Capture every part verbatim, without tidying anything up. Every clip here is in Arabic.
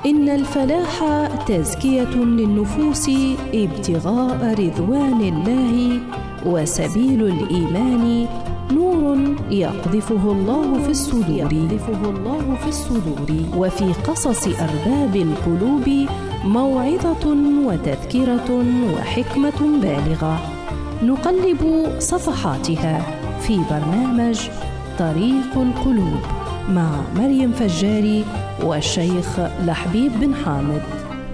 إن الفلاح تزكية للنفوس ابتغاء رضوان الله، وسبيل الإيمان نور يقذفه الله في الصدور يقذفه الله في الصدور وفي قصص أرباب القلوب موعظة وتذكرة وحكمة بالغة، نقلب صفحاتها في برنامج طريق القلوب مع مريم فجاري والشيخ لحبيب بن حامد.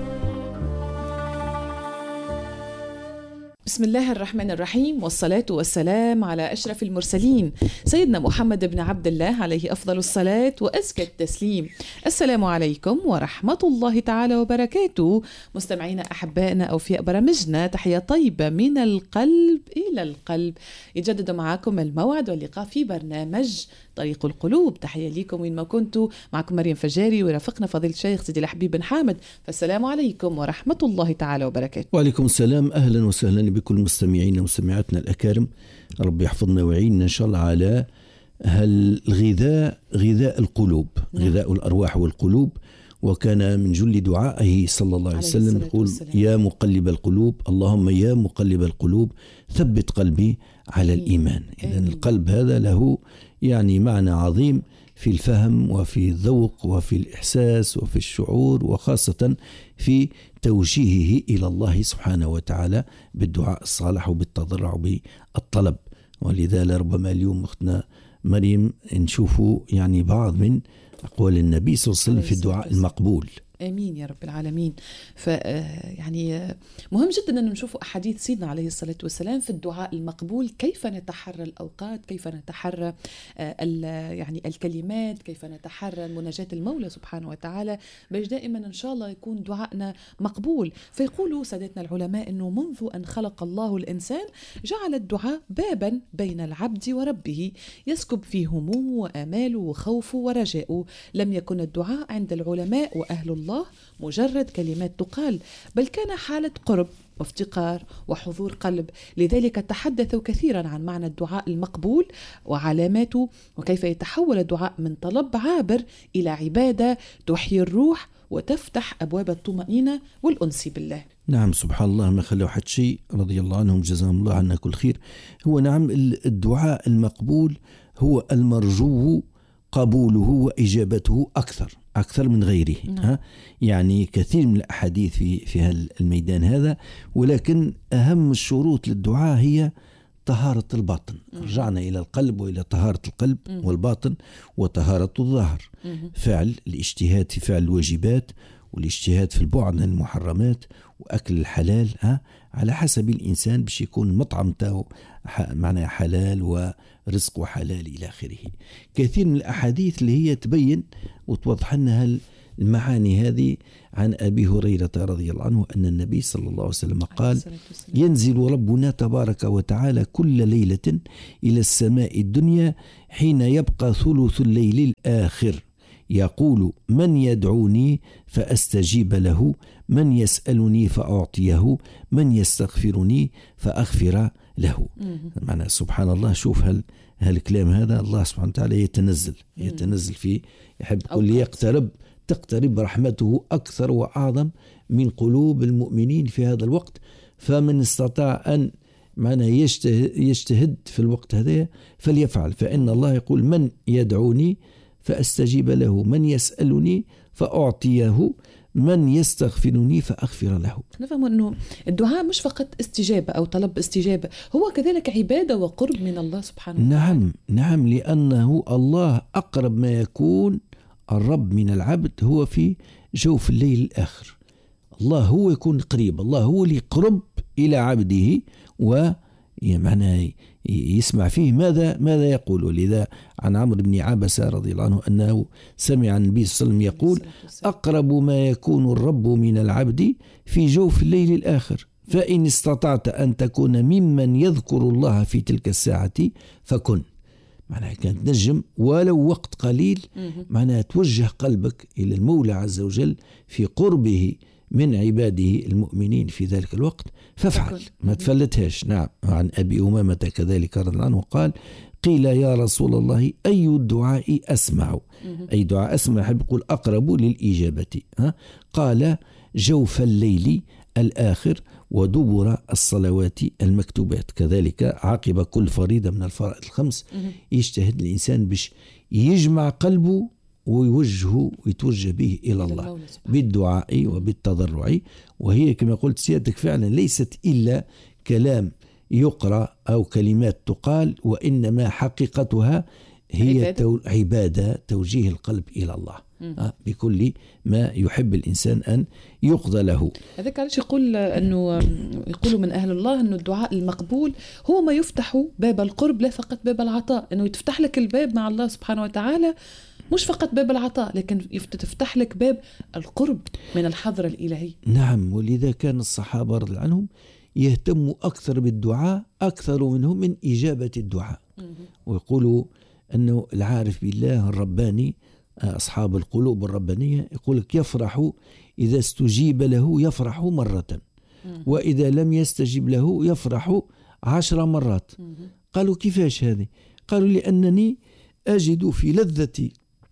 بسم الله الرحمن الرحيم، والصلاة والسلام على أشرف المرسلين سيدنا محمد بن عبد الله عليه أفضل الصلاة وأزكى التسليم. السلام عليكم ورحمة الله تعالى وبركاته. مستمعينا أحبائنا أوفياء برامجنا، تحية طيبة من القلب إلى القلب. يجدد معكم الموعد واللقاء في برنامج طريق القلوب. تحية لكم وين ما كنتوا، معكم مريم فجاري ورافقنا فضيلة الشيخ سيدي لحبيب بن حامد. فالسلام عليكم ورحمة الله تعالى وبركاته. وعليكم السلام، أهلا وسهلا بكل مستمعينا ومستمعاتنا الأكارم. ربي يحفظنا ويعيننا إن شاء الله على هالغذاء، غذاء القلوب، نعم. غذاء الأرواح والقلوب. وكان من جل دعائه صلى الله عليه وسلم يقول: يا مقلب القلوب، اللهم يا مقلب القلوب ثبت قلبي على الإيمان. إذن القلب هذا له يعني معنى عظيم في الفهم وفي الذوق وفي الإحساس وفي الشعور، وخاصة في توجيهه إلى الله سبحانه وتعالى بالدعاء الصالح وبالتضرع وبالطلب. ولذا لربما اليوم أختنا مريم نشوفوا يعني بعض من أقوال النبي صلى الله عليه وسلم في الدعاء المقبول. آمين يا رب العالمين. ف يعني مهم جدا أن نشوف أحاديث سيدنا عليه الصلاة والسلام في الدعاء المقبول، كيف نتحرى الأوقات، كيف نتحرى يعني الكلمات، كيف نتحرى مناجاة المولى سبحانه وتعالى، باش دائما إن شاء الله يكون دعائنا مقبول. فيقولوا سادتنا العلماء أنه منذ أن خلق الله الإنسان جعل الدعاء بابا بين العبد وربه يسكب فيه همومه وآماله وخوفه ورجاؤه. لم يكن الدعاء عند العلماء وأهل الله الله مجرد كلمات تقال، بل كان حالة قرب وافتقار وحضور قلب. لذلك تحدثوا كثيرا عن معنى الدعاء المقبول وعلاماته، وكيف يتحول الدعاء من طلب عابر إلى عبادة تحيي الروح وتفتح أبواب الطمأنينة والأنس بالله. نعم، سبحان الله، ما خلوا حد شيء، رضي الله عنهم جزاهم الله عنا كل خير. هو نعم الدعاء المقبول هو المرجو قبوله وإجابته أكثر أكثر من غيره. نعم. ها؟ يعني كثير من الأحاديث في في الميدان هذا، ولكن أهم الشروط للدعاء هي طهارة الباطن. مم. رجعنا إلى القلب وإلى طهارة القلب مم. والباطن وطهارة الظاهر. مم. فعل الاجتهاد في فعل الواجبات والاجتهاد في البعد عن المحرمات وأكل الحلال، ها؟ على حسب الإنسان باش يكون مطعم تاعو معناه حلال ورزق وحلال إلى آخره. كثير من الأحاديث اللي هي تبين وتوضح لنا المعاني هذه. عن أبي هريرة رضي الله عنه أن النبي صلى الله عليه وسلم قال: ينزل ربنا تبارك وتعالى كل ليلة إلى السماء الدنيا حين يبقى ثلث الليل الآخر، يقول: من يدعوني فأستجيب له، من يسألني فأعطيه، من يستغفرني فأغفر له. معنى سبحان الله، شوف هل هالكلام هذا الله سبحانه وتعالى يتنزل يتنزل فيه، يحب كل يقترب تقترب رحمته أكثر وأعظم من قلوب المؤمنين في هذا الوقت. فمن استطاع أن معنى يجتهد في الوقت هذا فليفعل، فإن الله يقول: من يدعوني فأستجيب له، من يسألني فأعطيه، من يستغفرني فأغفر له. نفهم أنه الدعاء مش فقط استجابة أو طلب استجابة، هو كذلك عبادة وقرب من الله سبحانه وتعالى. نعم نعم، لأنه الله أقرب ما يكون الرب من العبد هو في جوف الليل الآخر. الله هو يكون قريب، الله هو اللي قرب إلى عبده ومعنى يسمع فيه ماذا ماذا يقول. ولذا عن عمرو بن عبسة رضي الله عنه أنه سمع النبي صلى الله عليه وسلم يقول: أقرب ما يكون الرب من العبد في جوف الليل الآخر، فإن استطعت أن تكون ممن يذكر الله في تلك الساعة فكن. معناها كانت نجم ولو وقت قليل، معناها توجه قلبك إلى المولى عز وجل في قربه من عباده المؤمنين في ذلك الوقت، فافعل ما تفلتهاش. نعم. عن أبي أمامة كذلك رضي الله عنه قال: قيل يا رسول الله أي الدعاء أسمع؟ أي دعاء أسمع؟ يحب يقول أقرب للإجابة. ها؟ قال جوف الليل الآخر ودبر الصلوات المكتوبات. كذلك عقب كل فريضة من الفرائض الخمس يجتهد الإنسان باش يجمع قلبه ويوجهه ويتوجه به إلى الله بالدعاء وبالتضرع. وهي كما قلت سيادتك فعلا ليست إلا كلام يقرأ أو كلمات تقال، وإنما حقيقتها هي عبادة, تو... عبادة توجيه القلب إلى الله أه بكل ما يحب الإنسان أن يقضى له. هذاك علاش يقول أنه يقولوا من أهل الله أنه الدعاء المقبول هو ما يفتح باب القرب لا فقط باب العطاء، أنه يتفتح لك الباب مع الله سبحانه وتعالى مش فقط باب العطاء لكن تفتح لك باب القرب من الحضرة الإلهية. نعم، ولذا كان الصحابة رضي الله عنهم يهتموا أكثر بالدعاء أكثر منهم من إجابة الدعاء. ويقولوا أنه العارف بالله الرباني أصحاب القلوب الربانية يقول لك يفرح إذا استجيب له يفرح مرة، وإذا لم يستجيب له يفرح عشر مرات. قالوا كيفاش هذه؟ قالوا لأنني أجد في لذة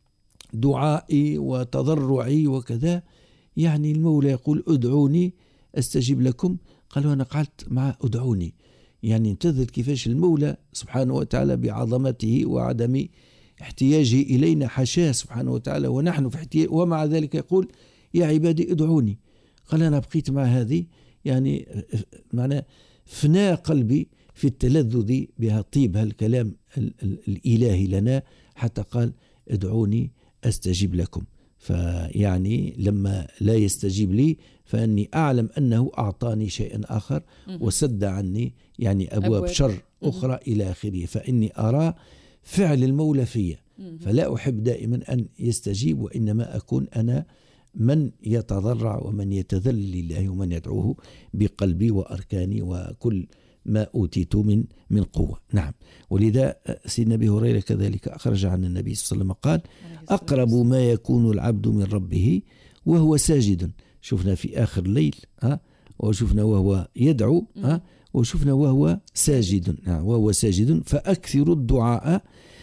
دعائي وتضرعي وكذا، يعني المولى يقول ادعوني أستجيب لكم. قالوا أنا قعدت مع ادعوني، يعني انتظر كيفاش المولى سبحانه وتعالى بعظمته وعدم احتياجه إلينا حاشاه سبحانه وتعالى ونحن في احتياج، ومع ذلك يقول يا عبادي ادعوني. قال أنا بقيت مع هذه، يعني معنى فناء قلبي في التلذذ بها طيب هالكلام الإلهي لنا، حتى قال ادعوني أستجيب لكم. فيعني لما لا يستجيب لي فأني أعلم أنه أعطاني شيئا آخر وسد عني يعني أبواب, أبواب. شر أخرى إلى آخره، فإني أرى فعل المولى فيا، فلا أحب دائما أن يستجيب، وإنما أكون أنا من يتضرع ومن يتذلل لله ومن يدعوه بقلبي وأركاني وكل ما أوتيت من من قوة. نعم، ولذا سيدنا أبي هريرة كذلك أخرج عن النبي صلى الله عليه وسلم قال أقرب ما يكون العبد من ربه وهو ساجد. شفنا في آخر الليل ها، وشفنا وهو يدعو ها، وشفنا وهو ساجد. نعم، وهو ساجد فأكثر الدعاء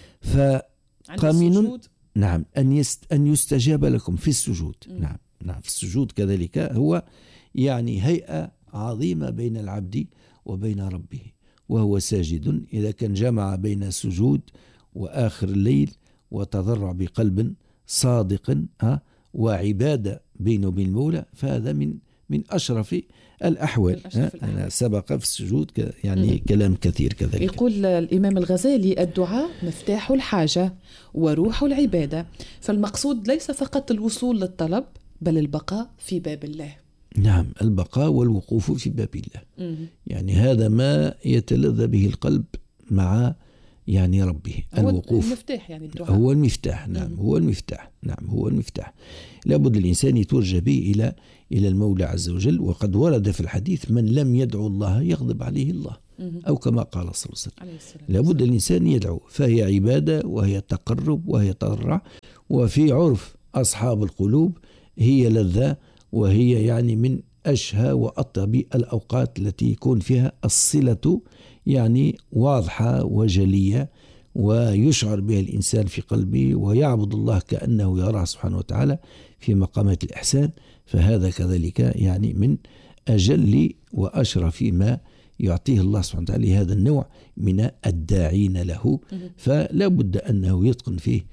فقامن نعم أن يست أن يستجاب لكم في السجود. نعم نعم في السجود كذلك هو يعني هيئة عظيمة بين العبد وبين ربه وهو ساجد. إذا كان جمع بين السجود وآخر الليل وتضرع بقلب صادق ها وعبادة بينه وبين المولى، فهذا من من أشرف الأحوال. أنا سبق في السجود يعني م. كلام كثير كذلك. يقول الإمام الغزالي الدعاء مفتاح الحاجة وروح العبادة، فالمقصود ليس فقط الوصول للطلب بل البقاء في باب الله. نعم، البقاء والوقوف في باب الله. م. يعني هذا ما يتلذ به القلب مع يعني ربه. هو الوقوف المفتاح، يعني الدعاء هو المفتاح. نعم هو المفتاح. نعم هو المفتاح. لابد الإنسان يتوجه به إلى إلى المولى عز وجل. وقد ورد في الحديث من لم يدعو الله يغضب عليه الله، أو كما قال صلى الله عليه وسلم. لابد الإنسان يدعو، فهي عبادة وهي تقرب وهي تضرع، وفي عرف أصحاب القلوب هي لذة، وهي يعني من أشهى وأطيب الأوقات التي يكون فيها الصلة يعني واضحة وجلية، ويشعر بها الإنسان في قلبه ويعبد الله كأنه يراه سبحانه وتعالى في مقامات الإحسان. فهذا كذلك يعني من أجل وأشرف ما يعطيه الله سبحانه وتعالى لهذا النوع من الداعين له. فلا بد أنه يتقن فيه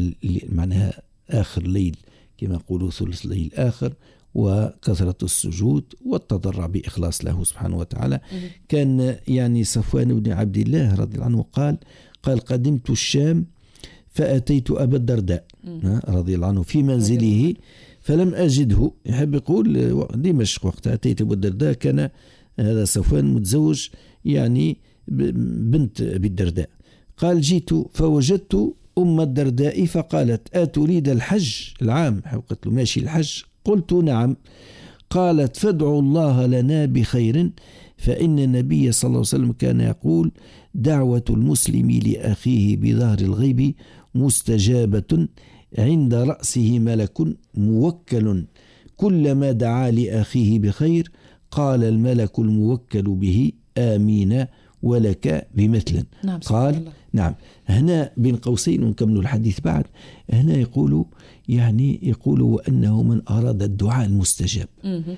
معناها آخر الليل كما يقولوا ثلث الليل الآخر، وكثرة السجود والتضرع بإخلاص له سبحانه وتعالى. كان يعني صفوان بن عبد الله رضي الله عنه قال قال قدمت الشام فأتيت أبا الدرداء رضي الله عنه في منزله فلم أجده. يحب يقول دمشق وقت أتيت أبا الدرداء كان هذا صفوان متزوج يعني بنت أبي الدرداء. قال جيت فوجدت أم الدرداء فقالت أتريد الحج العام؟ قلت له ماشي الحج. قلت نعم. قالت فادعوا الله لنا بخير، فإن النبي صلى الله عليه وسلم كان يقول دعوة المسلم لأخيه بظهر الغيب مستجابة عند رأسه ملك موكل، كلما دعا لأخيه بخير قال الملك الموكل به آمين ولك بمثل. نعم قال الله. نعم. هنا بين قوسين ونكمل الحديث بعد، هنا يقول يعني يقول وأنه من أراد الدعاء المستجاب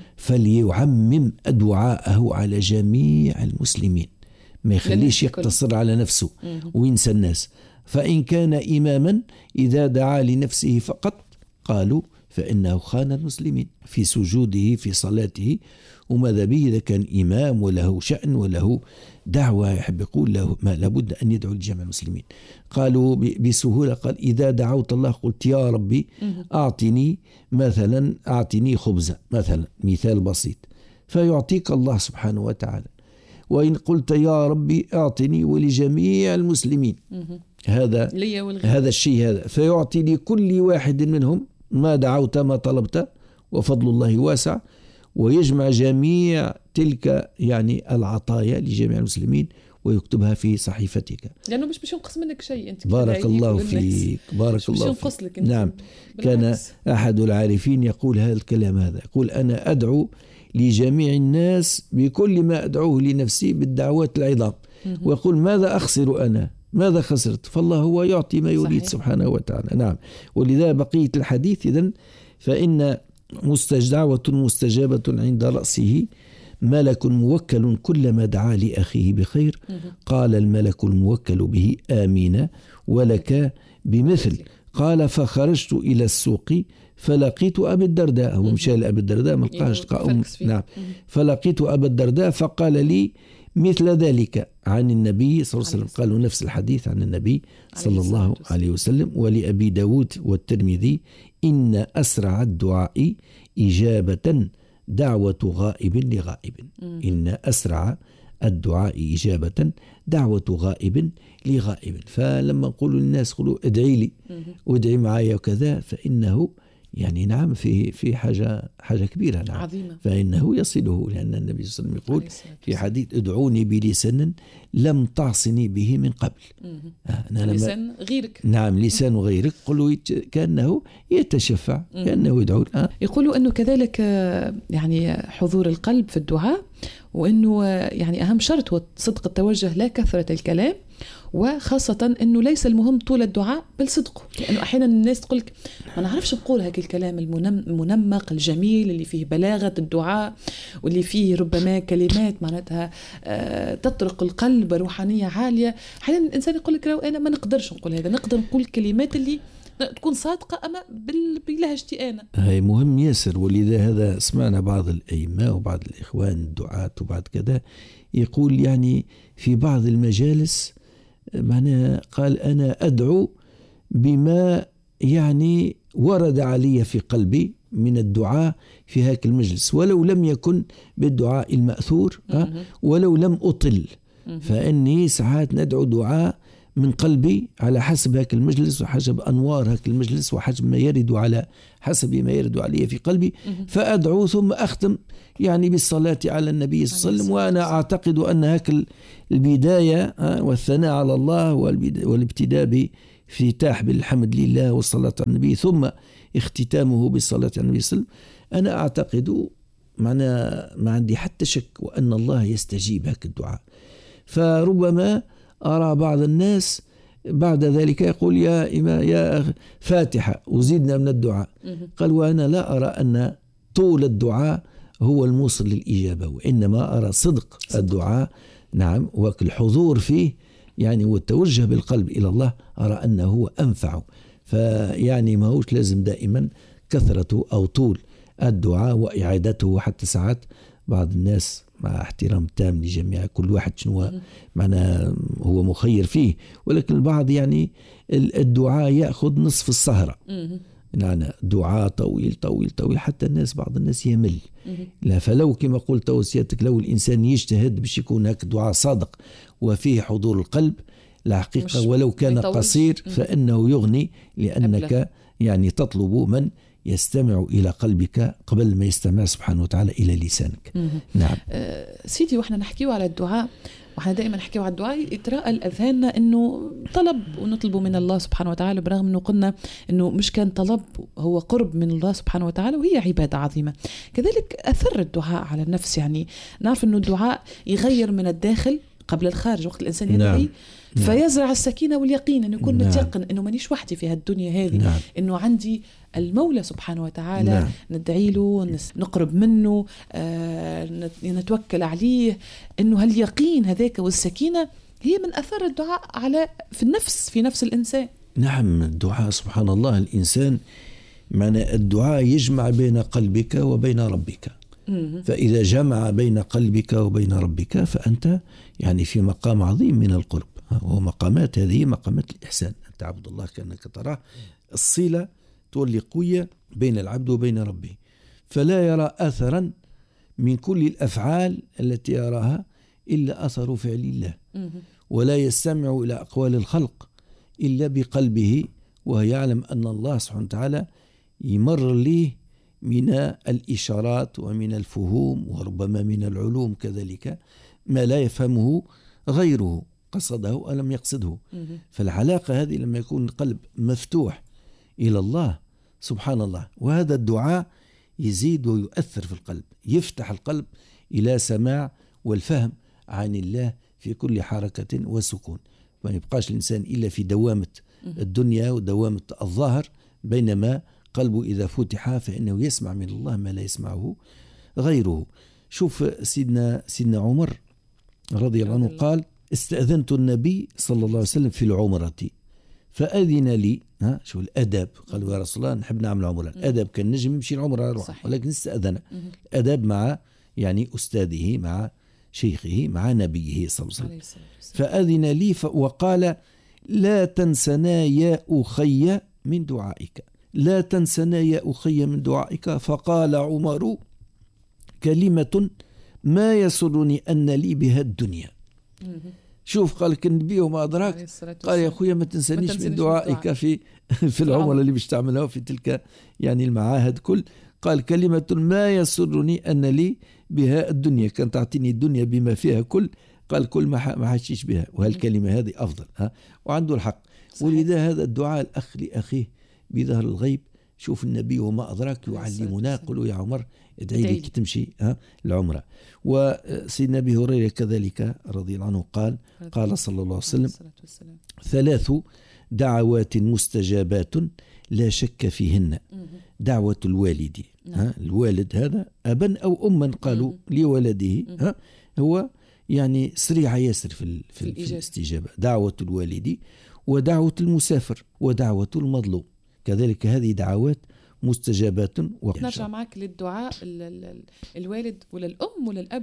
فليعمم دعاءه على جميع المسلمين، ما يخليش يقتصر على نفسه وينسى الناس. فإن كان إماما إذا دعا لنفسه فقط قالوا فإنه خان المسلمين في سجوده في صلاته. وماذا به إذا كان إمام وله شأن وله دعوة يحب يقول له ما لابد أن يدعو لجميع المسلمين. قالوا بسهولة، قال إذا دعوت الله قلت يا ربي أعطني مثلا أعطني خبزة مثلا، مثال بسيط، فيعطيك الله سبحانه وتعالى. وإن قلت يا ربي أعطني ولجميع المسلمين هذا هذا الشيء هذا فيعطي لكل واحد منهم ما دعوت ما طلبت وفضل الله واسع، ويجمع جميع تلك يعني العطايا لجميع المسلمين ويكتبها في صحيفتك، لأنه مش مش ينقص منك شيء. أنت بارك الله فيك، بارك الله فيك. نعم. كان أحد العارفين يقول هذا الكلام هذا، يقول أنا أدعو لجميع الناس بكل ما أدعوه لنفسي بالدعوات العظام، ويقول ماذا أخسر أنا، ماذا خسرت؟ فالله هو يعطي ما يريد سبحانه وتعالى. نعم. ولذا بقية الحديث إذن فإن دعوة مستجابة عند رأسه ملك موكل كلما دعا لأخيه بخير قال الملك الموكل به آمين ولك بمثل. قال فخرجت إلى السوق فلقيت أبي الدرداء، هو مشى لأبي الدرداء ما لقاش تقاوم. نعم. فلقيت أبا الدرداء فقال لي مثل ذلك عن النبي صلى الله عليه وسلم. قالوا نفس الحديث عن النبي صلى الله عليه وسلم. ولأبي داود والترمذي إن أسرع الدعاء إجابة دعوة غائب لغائب. إن أسرع الدعاء إجابة دعوة غائب لغائب. فلما نقول للناس قولوا ادعي لي وادعي معايا وكذا، فإنه يعني نعم في في حاجة حاجة كبيرة. نعم. عظيمة. فإنه يصله، لأن النبي صلى الله عليه وسلم يقول في حديث ادعوني بلسان لم تعصني به من قبل. أنا لسان غيرك. نعم لسان غيرك. قلوا كأنه يتشفع كأنه يدعو. آه. يقولوا أنه كذلك يعني حضور القلب في الدعاء، وأنه يعني أهم شرط هو صدق التوجه لا كثرة الكلام، وخاصة أنه ليس المهم طول الدعاء بل صدقه. لأنه أحيانا الناس تقولك ما نعرفش نقول هكا الكلام المنمق الجميل اللي فيه بلاغة الدعاء واللي فيه ربما كلمات معناتها تطرق القلب روحانية عالية. أحيانا الإنسان يقولك أنا ما نقدرش نقول هذا، نقدر نقول كلمات اللي تكون صادقة أما بلهجتي أنا. هاي مهم ياسر. ولذا هذا سمعنا بعض الأئمة وبعض الإخوان الدعاة وبعض كذا يقول يعني في بعض المجالس معناها قال أنا أدعو بما يعني ورد علي في قلبي من الدعاء في هاك المجلس، ولو لم يكن بالدعاء المأثور ولو لم أطل، فإني ساعات ندعو دعاء من قلبي على حسب هاك المجلس وحسب أنوار هاك المجلس وحسب ما يرد على حسب ما يرد علي في قلبي، فأدعو ثم أختم يعني بالصلاة على النبي صلى الله عليه وسلم. وأنا أعتقد أن هاك البداية والثناء على الله والابتداء بافتتاح بالحمد لله والصلاة على النبي ثم اختتامه بالصلاة على النبي صلى الله عليه وسلم، أنا أعتقد معنا ما عندي حتى شك وأن الله يستجيب هاك الدعاء. فربما أرى بعض الناس بعد ذلك يقول يا إما يا فاتحة وزيدنا من الدعاء. قال وأنا لا أرى أن طول الدعاء هو الموصل للإجابة، وإنما أرى صدق الدعاء نعم والحضور فيه يعني والتوجه بالقلب إلى الله أرى أنه هو أنفع. فيعني ما هوش لازم دائما كثرته أو طول الدعاء وإعادته، حتى ساعات بعض الناس مع احترام تام لجميع كل واحد شنو معناه هو مخير فيه، ولكن البعض يعني الدعاء يأخذ نصف السهرة، يعني دعاء طويل طويل طويل حتى الناس بعض الناس يمل. لا فلو كما قلت وسيادتك لو الإنسان يجتهد باش يكون هك دعاء صادق وفيه حضور القلب الحقيقة ولو كان قصير فإنه يغني، لأنك يعني تطلب من يستمع إلى قلبك قبل ما يستمع سبحانه وتعالى إلى لسانك. نعم أه سيدي، وإحنا نحكيه على الدعاء وإحنا دائما نحكيه على الدعاء يتراءى الأذهان إنه طلب ونطلبه من الله سبحانه وتعالى، برغم إنه قلنا إنه مش كان طلب، هو قرب من الله سبحانه وتعالى وهي عبادة عظيمة. كذلك أثر الدعاء على النفس، يعني نعرف إنه الدعاء يغير من الداخل قبل الخارج، وقت الإنسان يدعي نعم. فيزرع السكينة واليقين أنه يكون نعم. متيقن أنه مانيش وحدي في هالدنيا هذه، نعم. أنه عندي المولى سبحانه وتعالى، نعم. ندعي له، نقرب منه، آه نتوكل عليه. أنه هاليقين هذاك والسكينة هي من أثر الدعاء على في النفس في نفس الإنسان. نعم. الدعاء سبحان الله، الإنسان معنى الدعاء يجمع بين قلبك وبين ربك، فإذا جمع بين قلبك وبين ربك فأنت يعني في مقام عظيم من القرب، وهو مقامات هذه مقامات الإحسان، أن تعبد الله كأنك تراه. الصلة تولي قوية بين العبد وبين ربه، فلا يرى أثرا من كل الأفعال التي يراها إلا أثر فعل الله، ولا يستمع إلى أقوال الخلق إلا بقلبه، ويعلم أن الله سبحانه وتعالى يمر له من الإشارات ومن الفهوم وربما من العلوم كذلك ما لا يفهمه غيره، قصده أو لم يقصده. فالعلاقة هذه لما يكون القلب مفتوح إلى الله سبحان الله، وهذا الدعاء يزيد ويؤثر في القلب، يفتح القلب إلى سماع والفهم عن الله في كل حركة وسكون، ما يبقاش الإنسان إلا في دوامة الدنيا ودوامة الظاهر، بينما قلبه إذا فتح فإنه يسمع من الله ما لا يسمعه غيره. شوف سيدنا سيدنا عمر رضي الله عنه قال: استأذنت النبي صلى الله عليه وسلم في العمرة فأذن لي. ها شو الأدب؟ قالوا يا رسول الله نحب نعمل عمرة. الأدب كان نجم يمشي العمرة يروح، ولكن استأذن. أدب مع يعني أستاذه، مع شيخه، مع نبيه صلى الله عليه وسلم. فأذن لي وقال: لا تنسنا يا أخي من دعائك، لا تنسنا يا أخي من دعائك. فقال عمر: كلمة ما يسرني أن لي بها الدنيا. شوف قال النبي وما أدراك، قال يا أخويا ما تنسانيش من دعائك في في العمر اللي باش تعملها في تلك يعني المعاهد كل. قال كلمة ما يسرني أن لي بها الدنيا، كان تعطيني الدنيا بما فيها كل. قال كل ما ما حشيش بها، وهالكلمة هذه أفضل. ها وعنده الحق. ولذا هذا الدعاء الأخ لأخيه بظهر الغيب. شوف النبي وما أدراك يعلمنا، قلوا يا عمر ادعي لي كي تمشي ها العمرة. وسيدنا أبي هريرة كذلك رضي الله عنه قال قال صلى الله عليه وسلم: ثلاث دعوات مستجابات لا شك فيهن. دعوة الوالد، ها الوالد هذا أبا أو أما قالوا لولده، ها هو يعني سريع ياسر في, في, في الاستجابة. دعوة الوالد، ودعوة المسافر، ودعوة المظلوم، كذلك هذه دعوات مستجابات. نرجع معك للدعاء الوالد ولا الأم ولا الأب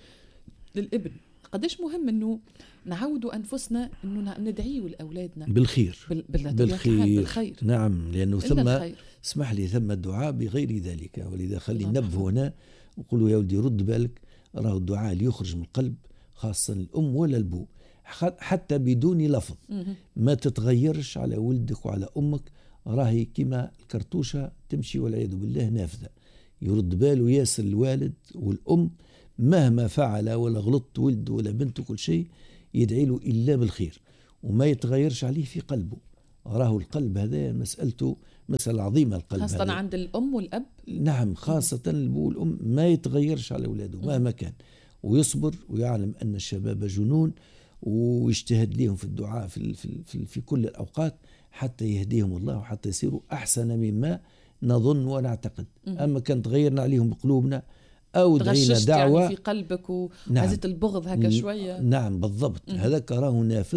للابن. قديش مهم أنه نعودوا أنفسنا أنه ندعيه لأولادنا بالخير بال... بالخير. بالخير نعم، لأنه ثم اسمح لي ثم الدعاء بغير ذلك. ولذا خلي نبه هنا وقولوا يا ولدي رد بالك، راه الدعاء اللي يخرج من القلب خاصة الأم ولا البو حتى بدون لفظ ما تتغيرش على ولدك وعلى أمك، راهي كما الكرتوشة تمشي والعياذ بالله نافذة. يرد باله ياسر الوالد والأم مهما فعل ولا غلط ولد ولا بنت كل شيء يدعي له إلا بالخير، وما يتغيرش عليه في قلبه. راه القلب هذا مسألته مسألة عظيمة، القلب خاصة هذا. عند الأم والأب. نعم، خاصة الأبو والأم ما يتغيرش على أولاده مهما كان، ويصبر ويعلم أن الشباب جنون، ويجتهد لهم في الدعاء في, في, في, في كل الأوقات حتى يهديهم الله وحتى يصيروا أحسن مما نظن ونعتقد. أما كان تغيرنا عليهم بقلوبنا أو دعينا دعوة يعني في قلبك وهزت نعم. البغض هكا شوية. نعم بالضبط. هذا كراه نافذ،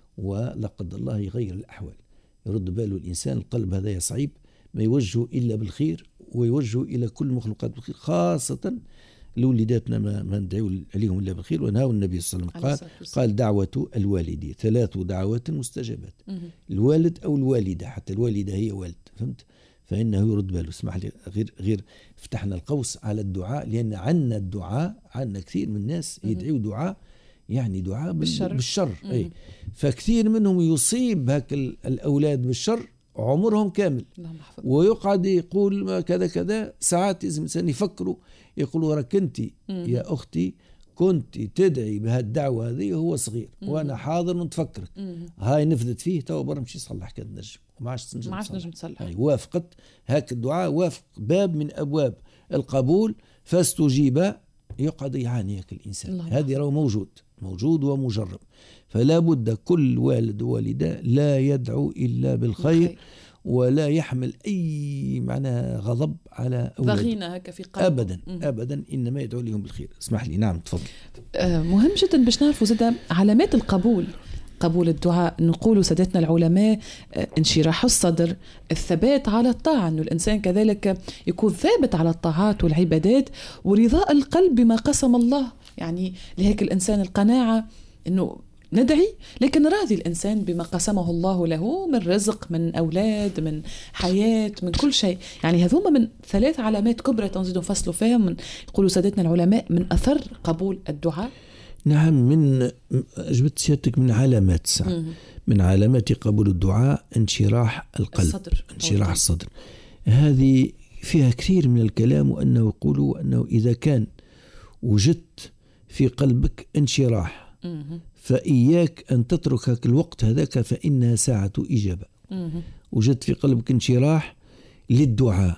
ولقد الله يغير الأحوال. يرد باله الإنسان القلب هذا صعيب، ما يوجهه إلا بالخير، ويوجهه إلى كل مخلوقات بالخير، خاصة لولداتنا ما, ما ندعو عليهم إلا بالخير. ونهى النبي صلى الله عليه وسلم قال قال دعوة الوالد ثلاث دعوات مستجابات. الوالد أو الوالدة، حتى الوالدة هي والد، فهمت؟ فإنه يرد باله. اسمح لي غير غير فتحنا القوس على الدعاء، لأن عنا الدعاء، عنا كثير من الناس يدعوا دعاء يعني دعاء بالشر, بالشر. أي فكثير منهم يصيب هك الأولاد بالشر عمرهم كامل، ويقعد يقول كذا كذا. ساعات لازم الإنسان يفكروا، يقولوا راك أنت يا أختي كنت تدعي بهالدعوة هذه وهو صغير، وأنا حاضر ونتفكرك. هاي نفذت فيه تو برا مشي يصلح كذا نجم وما عادش نجم نجم تصلح. هاي وافقت هاك الدعاء، وافق باب من أبواب القبول فاستجيب. يقعد يعاني هاك الإنسان، هذه راه موجود موجود ومجرب. فلا بد كل والد ووالدة لا يدعو إلا بالخير okay. ولا يحمل أي معنى غضب على أولاده ضغينة هكا في قلبه. أبدا أبدا، إنما يدعو لهم بالخير. اسمح لي. نعم تفضل. آه مهم جدا باش نعرفوا زاد علامات القبول، قبول الدعاء. نقولوا سادتنا العلماء آه انشراح الصدر، الثبات على الطاعة، أنه الإنسان كذلك يكون ثابت على الطاعات والعبادات، ورضاء القلب بما قسم الله. يعني لهيك الإنسان القناعة أنه ندعي لكن راضي الإنسان بما قسمه الله له من رزق، من أولاد، من حياة، من كل شيء. يعني هذوما من ثلاث علامات كبرى تنزيد فصلوا فيها، من يقولوا سادتنا العلماء من أثر قبول الدعاء. نعم، من أجبت سيادتك من علامات الساعة، من علامات قبول الدعاء انشراح القلب، الصدر. انشراح الصدر. هذه فيها كثير من الكلام، وأنه يقولوا أنه إذا كان وجدت في قلبك انشراح فإياك أن تترك هذا الوقت هذاك، فإنها ساعة إجابة. وجدت في قلبك انشراح للدعاء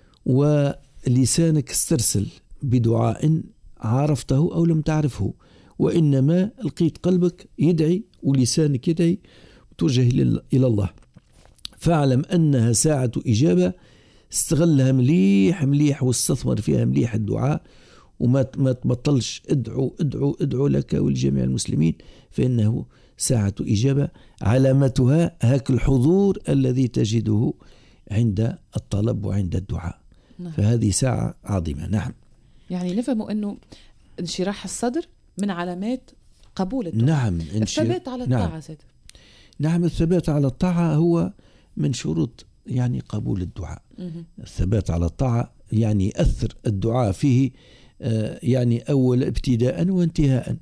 ولسانك استرسل بدعاء عرفته أو لم تعرفه، وإنما لقيت قلبك يدعي ولسانك يدعي وتوجه إلى الله، فاعلم أنها ساعة إجابة. استغلها مليح مليح واستثمر فيها مليح الدعاء، وما ما تبطلش ادعو ادعو ادعو لك ولجميع المسلمين، فإنه ساعة إجابة. علامتها هاك الحضور الذي تجده عند الطلب وعند الدعاء. نعم. فهذه ساعة عظيمة. نعم. يعني نفهم أنه انشراح الصدر من علامات قبول الدعاء. نعم. الثبات على الطاعة. نعم. سيد. نعم، الثبات على الطاعة هو من شروط يعني قبول الدعاء. مه. الثبات على الطاعة يعني أثر الدعاء فيه يعني أول ابتداء وانتهاء.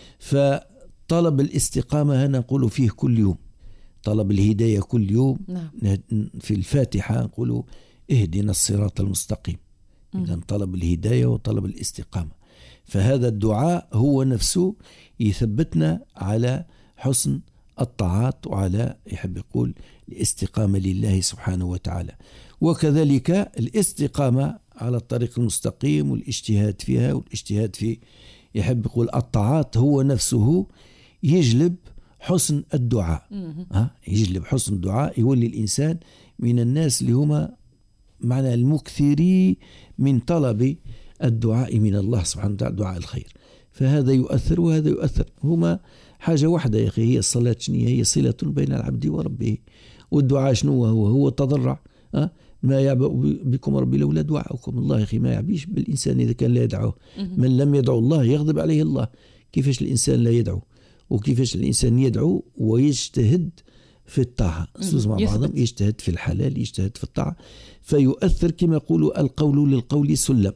فطلب الاستقامة هنا نقول فيه كل يوم، طلب الهداية كل يوم. نعم. في الفاتحة نقول اهدنا الصراط المستقيم. إذن طلب الهداية وطلب الاستقامة، فهذا الدعاء هو نفسه يثبتنا على حسن الطاعات وعلى يحب يقول الاستقامة لله سبحانه وتعالى. وكذلك الاستقامة على الطريق المستقيم والاجتهاد فيها، والاجتهاد في يحب يقول الطاعات هو نفسه يجلب حسن الدعاء. ها يجلب حسن الدعاء، يولي الإنسان من الناس اللي هما معنى المكثري من طلب الدعاء من الله سبحانه وتعالى، دعاء الخير. فهذا يؤثر وهذا يؤثر، هما حاجة واحدة يا أخي. هي الصلاة شنية؟ هي صلة بين العبد وربه. والدعاء شنو هو؟ هو التضرع. أه؟ ما يعبأ بكم ربي لولا دعاءكم. الله يا أخي ما يعبيش بالإنسان إذا كان لا يدعوه. من لم يدعو الله يغضب عليه الله. كيفاش الإنسان لا يدعو، وكيفاش الإنسان يدعو ويجتهد في الطاعة، سوز مع بعضهم، يجتهد في الحلال، يجتهد في الطاعة، فيؤثر كما يقولوا القول للقول سلم.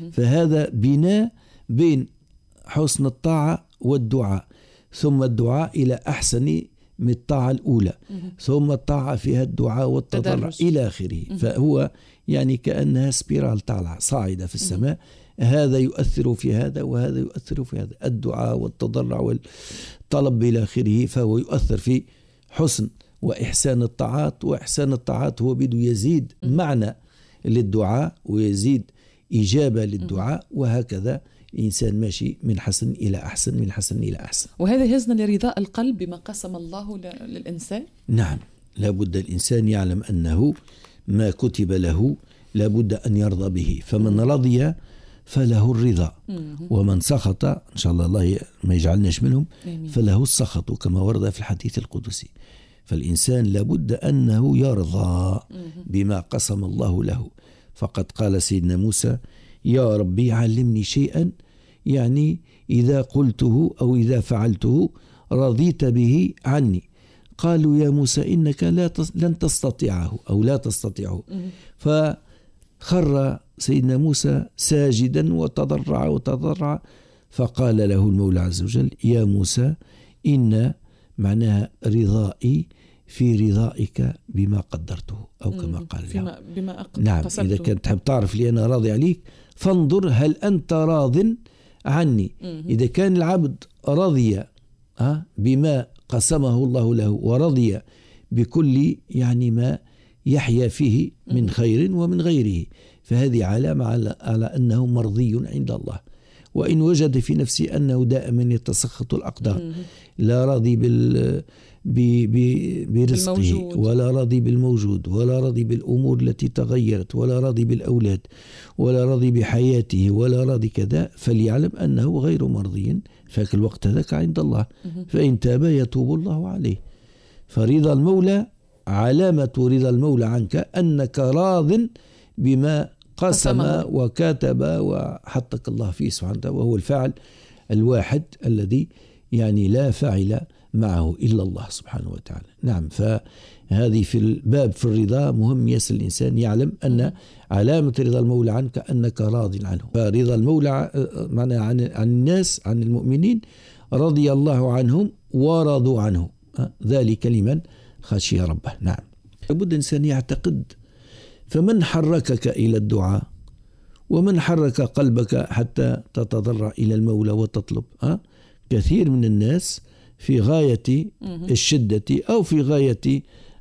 فهذا بناء بين حسن الطاعة والدعاء، ثم الدعاء إلى أحسن من الطاعة الأولى، ثم الطاعة فيها الدعاء والتضرع إلى آخره. فهو يعني كأنها سبيرال طالعة صاعدة في السماء. هذا يؤثر في هذا وهذا يؤثر في هذا، الدعاء والتضرع والطلب إلى آخره. فهو يؤثر في حسن وإحسان الطاعات، وإحسان الطاعات هو بده يزيد معنى للدعاء ويزيد إجابة للدعاء، وهكذا الإنسان ماشي من حسن إلى أحسن، من حسن إلى أحسن. وهذا يهزنا لرضاء القلب بما قسم الله للإنسان. نعم، لابد الإنسان يعلم أنه ما كتب له لابد أن يرضى به، فمن رضي فله الرضا، ومن سخط إن شاء الله الله ما يجعلناش منهم فله السخط، كما ورد في الحديث القدسي. فالإنسان لابد أنه يرضى بما قسم الله له. فقد قال سيدنا موسى: يا ربي علمني شيئا، يعني إذا قلته أو إذا فعلته رضيت به عني. قالوا: يا موسى إنك لا لن تستطيعه أو لا تستطيعه. فخر سيدنا موسى ساجدا وتضرع وتضرع، فقال له المولى عز وجل: يا موسى إن معناها رضائي في رضائك بما قدرته، أو كما قال له. بما نعم، إذا كنت تحب تعرف لي أنا راضي عليك فانظر هل أنت راض عني. إذا كان العبد رضي بما قسمه الله له ورضي بكل يعني ما يحيا فيه من خير ومن غيره، فهذه علامة على أنه مرضي عند الله. وإن وجد في نفسه أنه دائما يتسخط الأقدار، لا راضي بال برزقه بالموجود. ولا راضي بالموجود، ولا راضي بالأمور التي تغيرت، ولا راضي بالأولاد، ولا راضي بحياته، ولا راضي كذا، فليعلم أنه غير مرضي فك الوقت ذاك عند الله، فإن تاب يتوب الله عليه. فرضا المولى علامة رضا المولى عنك أنك راض بما قسم وكاتب وحطك الله فيه سبحانه وتعالى، وهو الفاعل الواحد الذي يعني لا فاعل معه إلا الله سبحانه وتعالى. نعم، فهذه في الباب في الرضا مهم يسأل الإنسان يعلم أن علامة رضا المولى عنك أنك راض عنه. فرضا المولى معنى عن, عن الناس، عن المؤمنين، رضي الله عنهم ورضوا عنه، ذلك لمن خشي ربه. نعم، لابد الإنسان يعتقد. فمن حركك إلى الدعاء، ومن حرك قلبك حتى تتضرع إلى المولى وتطلب؟ أه؟ كثير من الناس في غاية الشدة أو في غاية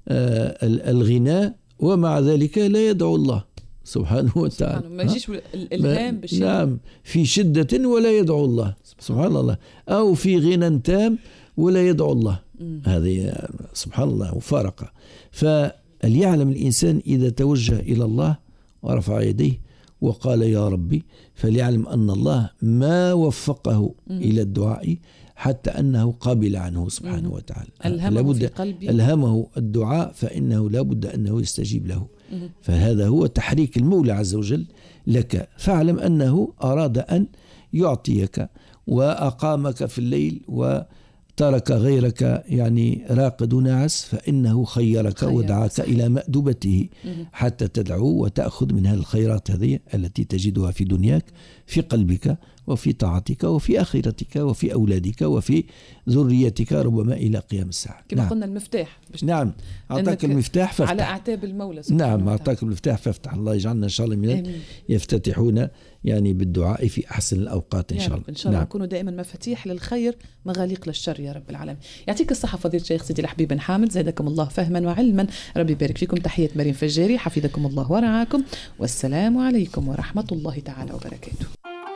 الغناء، ومع ذلك لا يدعو الله سبحانه وتعالى. ما يجيش الإلهام بشيء. نعم، في شدة ولا يدعو الله سبحان الله، أو في غنى تام ولا يدعو الله. هذه سبحان الله مفارقة. فليعلم الإنسان إذا توجه إلى الله ورفع يديه وقال يا ربي، فليعلم أن الله ما وفقه إلى الدعاء حتى أنه قابل عنه سبحانه وتعالى. ألهمه في قلبي، ألهمه الدعاء، فإنه لا بد أنه يستجيب له. فهذا هو تحريك المولى عز وجل لك. فاعلم أنه أراد أن يعطيك وأقامك في الليل وترك غيرك يعني راقد ناعس، فإنه خيرك خير ودعاك صحيح. إلى مأدبته حتى تدعو وتأخذ من هذه الخيرات هذه التي تجدها في دنياك، في قلبك وفي طاعتك وفي آخرتك وفي أولادك وفي ذريتك، ربما إلى قيام الساعة. كما نعم. قلنا المفتاح. نعم، أعطاك المفتاح فافتح. على أعتاب المولى. نعم، أعطاك المفتاح فافتح. الله يجعلنا إن شاء الله من يفتتحون يعني بالدعاء في أحسن الأوقات إن شاء الله. إن شاء الله نعم. نكونوا دائما مفاتيح للخير مغاليق للشر يا رب العالمين. يعطيك الصحة فضيلة الشيخ سيدي الحبيب بن حامد، زادكم الله فهما وعلما، ربي يبارك فيكم. تحية مريم فجاري، حفظكم الله ورعاكم، والسلام عليكم ورحمة الله تعالى وبركاته.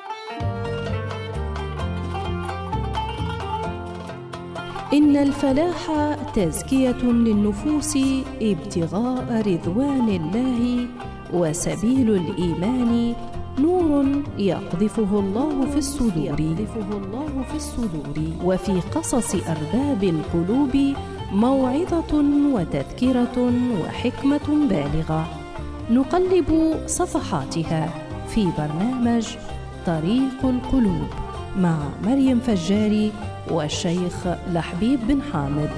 إن الفلاح تزكية للنفوس، ابتغاء رضوان الله، وسبيل الإيمان نور يقذفه الله في الصدور، وفي قصص أرباب القلوب موعظة وتذكرة وحكمة بالغة، نقلب صفحاتها في برنامج طريق القلوب مع مريم فجاري والشيخ لحبيب بن حامد.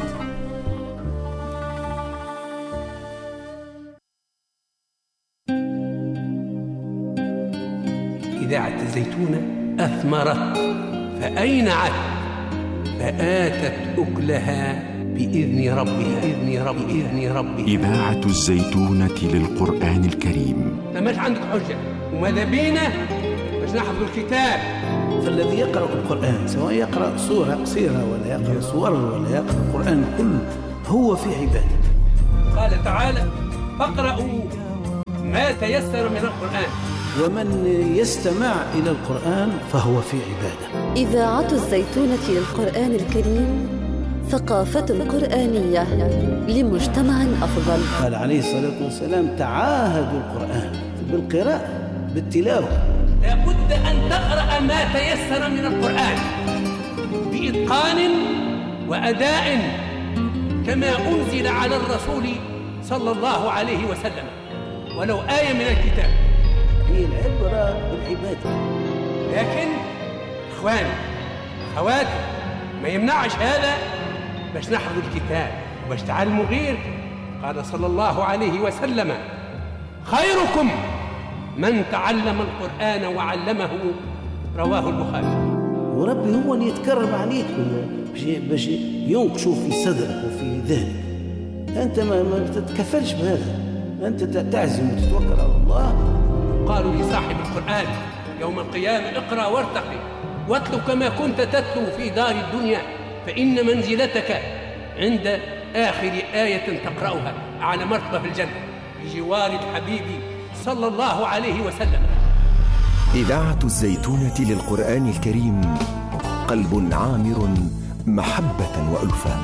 إذاعة الزيتونة أثمرت فأينعت فآتت أكلها بإذن ربها بإذن رب بإذن ربها. إذاعة الزيتونة للقرآن الكريم. فماش عندك حجة وماذا بينا باش نحفظ الكتاب. فالذي يقرأ القرآن سواء يقرأ سورة قصيرة ولا يقرأ سور ولا يقرأ القرآن كله هو في عبادة. قال تعالى فاقرأوا ما تيسر من القرآن، ومن يستمع إلى القرآن فهو في عبادة. إذاعة الزيتونة للقرآن الكريم، ثقافة قرآنية لمجتمع أفضل. قال عليه الصلاة والسلام تعاهدوا القرآن بالقراءة بالتلاوة. لابد أن تقرأ ما تيسر من القرآن بإتقان وأداء كما أنزل على الرسول صلى الله عليه وسلم، ولو آية من الكتاب. هي العبرة بالعبادة. لكن إخوان أخوات ما يمنعش هذا باش نحفظ الكتاب وباش تعلموا غير. قال صلى الله عليه وسلم خيركم من تعلم القرآن وعلمه، رواه البخاري. وربي هو اللي يتكرم عليك باش ينقشوا في صدرك وفي ذهنك. أنت ما تتكفلش بهذا، أنت تعزم وتتوكل على الله. قالوا لصاحب القرآن يوم القيامة اقرأ وارتقي واتلو كما كنت تتلو في دار الدنيا، فإن منزلتك عند آخر آية تقرأها على مرتبة في الجنة بجوار الحبيب صلى الله عليه وسلم. إذاعة الزيتونة للقرآن الكريم، قلب عامر محبة وألفة.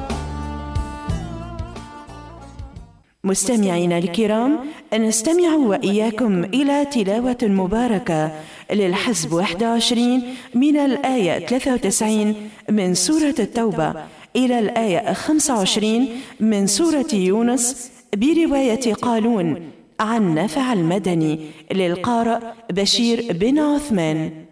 مستمعينا الكرام، نستمع وإياكم إلى تلاوة مباركة للحزب واحد وعشرين من الآية ثلاثة وتسعين من سورة التوبة إلى الآية خمسة وعشرين من سورة يونس برواية قالون عن نافع المدني للقارئ بشير بن عثمان.